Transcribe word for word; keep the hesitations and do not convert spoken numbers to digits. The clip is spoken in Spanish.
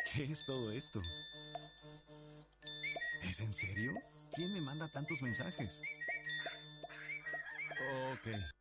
¿Qué es todo esto? ¿Es en serio? ¿Quién me manda tantos mensajes? Ok,